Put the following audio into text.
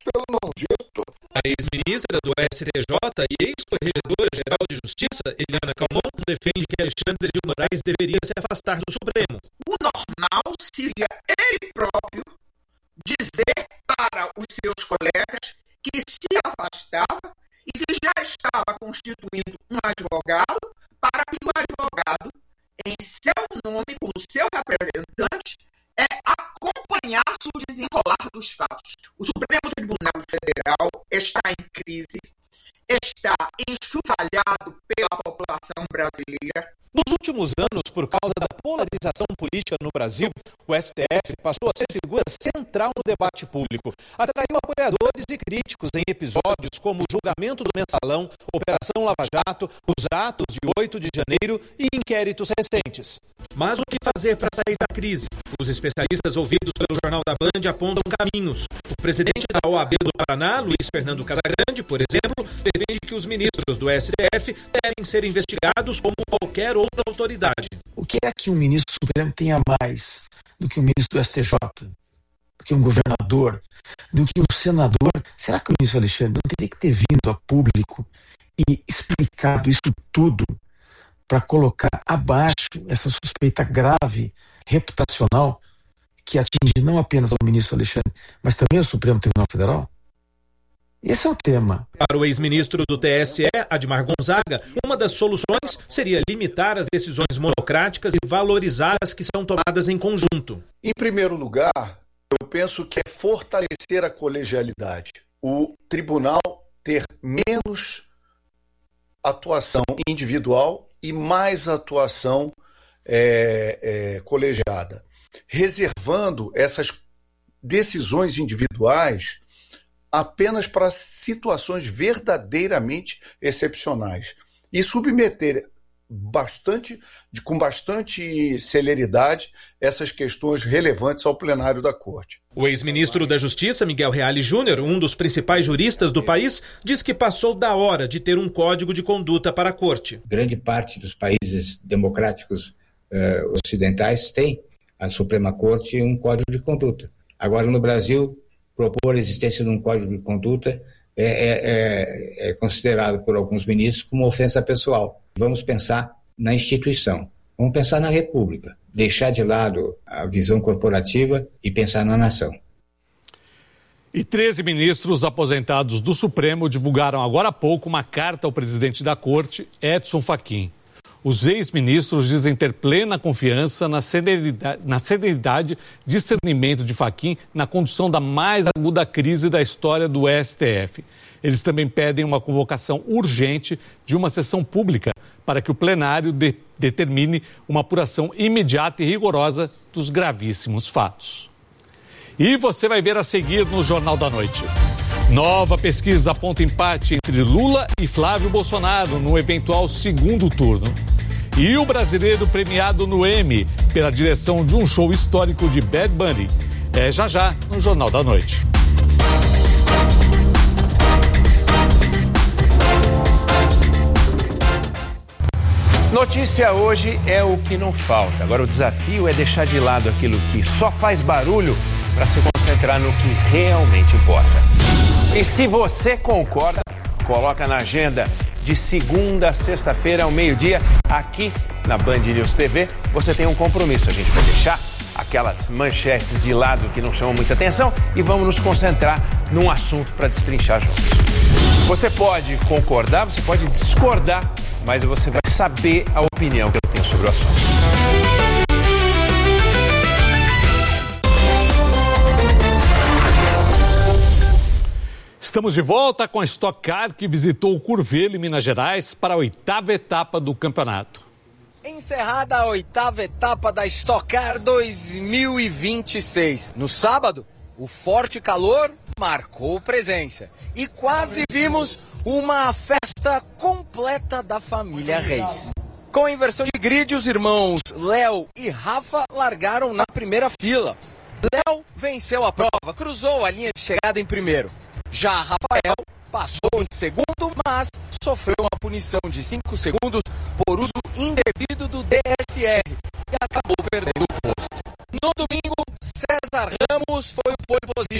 pelo não dito. A ex-ministra do STJ e ex-corregedora-geral de Justiça, Eliana Calmon, defende que Alexandre de Moraes deveria se afastar do Supremo. O normal seria ele próprio dizer para os seus colegas que se afastava e que já estava constituindo um advogado para que o advogado, em seu nome, como seu representante, acompanhasse o desenrolar dos fatos. O Supremo Tribunal Federal está em crise, está enxovalhado pela população brasileira. Nos últimos anos, por causa da polarização política no Brasil, o STF passou a ser figura central no debate público. Atraiu apoiadores e críticos em episódios como o julgamento do Mensalão, Operação Lava Jato, os atos de 8 de janeiro e inquéritos recentes. Mas o que fazer para sair da crise? Os especialistas ouvidos pelo Jornal da Band apontam caminhos. O presidente da OAB do Paraná, Luiz Fernando Casagrande, por exemplo, defende que os ministros do STF devem ser investigados como qualquer outra autoridade. O que é que um ministro supremo tem a mais do que um ministro do STJ, do que um governador, do que um senador? Será que o ministro Alexandre não teria que ter vindo a público e explicado isso tudo para colocar abaixo essa suspeita grave, reputacional, que atinge não apenas ao ministro Alexandre, mas também ao Supremo Tribunal Federal? Esse é o tema. Para o ex-ministro do TSE, Admar Gonzaga, uma das soluções seria limitar as decisões monocráticas e valorizar as que são tomadas em conjunto. Em primeiro lugar, eu penso que é fortalecer a colegialidade. O tribunal ter menos atuação individual e mais atuação colegiada, reservando essas decisões individuais apenas para situações verdadeiramente excepcionais e submeter com bastante celeridade essas questões relevantes ao plenário da Corte. O ex-ministro da Justiça, Miguel Reale Júnior, um dos principais juristas do país, diz que passou da hora de ter um código de conduta para a Corte. Grande parte dos países democráticos ocidentais tem a Suprema Corte um código de conduta. Agora, no Brasil, propor a existência de um código de conduta é considerado por alguns ministros como ofensa pessoal. Vamos pensar na instituição, vamos pensar na República, deixar de lado a visão corporativa e pensar na nação. E 13 ministros aposentados do Supremo divulgaram agora há pouco uma carta ao presidente da Corte, Edson Fachin. Os ex-ministros dizem ter plena confiança na serenidade e discernimento de Fachin na condução da mais aguda crise da história do STF. Eles também pedem uma convocação urgente de uma sessão pública para que o plenário determine uma apuração imediata e rigorosa dos gravíssimos fatos. E você vai ver a seguir no Jornal da Noite. Nova pesquisa aponta empate entre Lula e Flávio Bolsonaro no eventual segundo turno. E o brasileiro premiado no Emmy pela direção de um show histórico de Bad Bunny. É já no Jornal da Noite. Notícia hoje é o que não falta. Agora o desafio é deixar de lado aquilo que só faz barulho para se concentrar no que realmente importa. E se você concorda, coloca na agenda de segunda a sexta-feira ao meio-dia, aqui na Band News TV, você tem um compromisso. A gente vai deixar aquelas manchetes de lado que não chamam muita atenção e vamos nos concentrar num assunto para destrinchar juntos. Você pode concordar, você pode discordar, mas você vai saber a opinião que eu tenho sobre o assunto. Estamos de volta com a Stock Car, que visitou o Curvelo, em Minas Gerais, para a 8ª etapa do campeonato. Encerrada a 8ª etapa da Stock Car 2026. No sábado, o forte calor marcou presença. E quase vimos uma festa completa da família Reis. Com a inversão de grid, os irmãos Léo e Rafa largaram na primeira fila. Léo venceu a prova, cruzou a linha de chegada em primeiro. Já Rafael passou em segundo, mas sofreu uma punição de 5 segundos por uso indevido do DSR e acabou perdendo o posto. No domingo, César Ramos foi o pole position